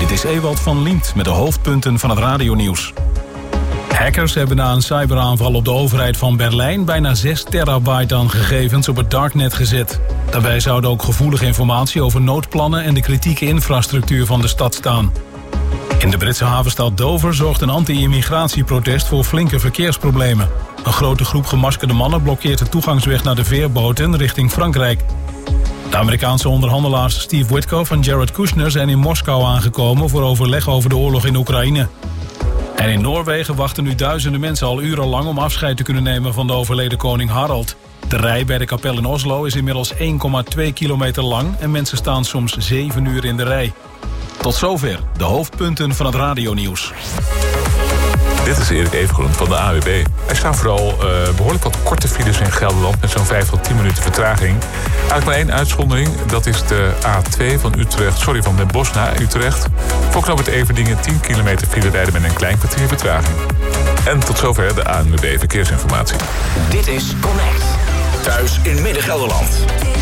Dit is Ewald van Liemt met de hoofdpunten van het radionieuws. Hackers hebben na een cyberaanval op de overheid van Berlijn bijna 6 terabyte aan gegevens op het darknet gezet. Daarbij zouden ook gevoelige informatie over noodplannen en de kritieke infrastructuur van de stad staan. In de Britse havenstad Dover zorgt een anti-immigratieprotest voor flinke verkeersproblemen. Een grote groep gemaskerde mannen blokkeert de toegangsweg naar de veerboten richting Frankrijk. De Amerikaanse onderhandelaars Steve Witkoff en Jared Kushner zijn in Moskou aangekomen voor overleg over de oorlog in Oekraïne. En in Noorwegen wachten nu duizenden mensen al urenlang om afscheid te kunnen nemen van de overleden koning Harald. De rij bij de kapel in Oslo is inmiddels 1,2 kilometer lang en mensen staan soms 7 uur in de rij. Tot zover de hoofdpunten van het radionieuws. Dit is Erik Evengroen van de AWB. Er staan vooral behoorlijk wat korte files in Gelderland met zo'n 5 tot 10 minuten vertraging. Eigenlijk maar één uitzondering, dat is de A2 van Den Bosch naar Utrecht. Voor knooppunt Everdingen 10 kilometer file rijden met een klein kwartier vertraging. En tot zover de ANWB Verkeersinformatie. Dit is Connect. Thuis in Midden-Gelderland.